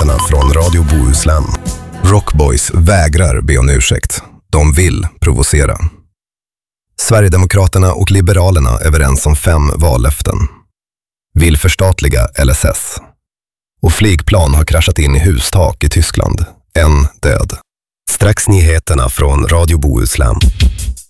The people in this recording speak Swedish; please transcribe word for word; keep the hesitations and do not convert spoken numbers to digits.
nyheterna från Radio Bohuslän. Rockboys vägrar be om ursäkt. De vill provocera. Sverigedemokraterna och Liberalerna är överens om fem vallöften. Vill förstatliga L S S. Och flygplan har kraschat in i hustak i Tyskland. En död. Strax nyheterna från Radio Bohuslän.